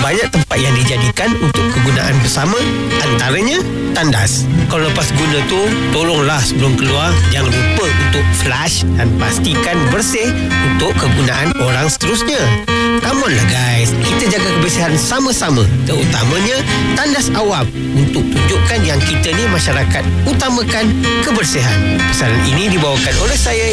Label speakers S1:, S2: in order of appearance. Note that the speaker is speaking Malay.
S1: banyak tempat yang dijadikan untuk kegunaan bersama, antaranya tandas. Kalau lepas guna tu, tolonglah sebelum keluar jangan lupa untuk flush dan pastikan bersih untuk kegunaan orang seterusnya. Come on lah guys, kita jaga kebersihan sama-sama, terutamanya tandas awam, untuk tunjukkan yang kita ni masyarakat utamakan kebersihan. Pesanan ini dibawakan oleh saya,